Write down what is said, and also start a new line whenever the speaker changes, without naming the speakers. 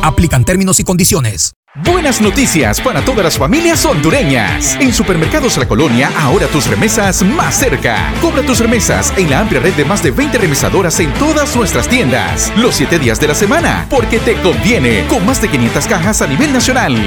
Aplican términos y condiciones.
Buenas noticias para todas las familias hondureñas. En Supermercados La Colonia, ahora tus remesas más cerca. Cobra tus remesas en la amplia red de más de 20 remesadoras en todas nuestras tiendas. Los 7 días de la semana, porque te conviene, con más de 500 cajas a nivel nacional.